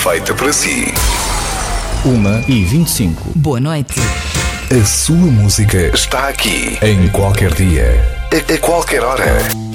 feita para si. 1h25. Boa noite. A sua música está aqui, em qualquer dia, a qualquer hora.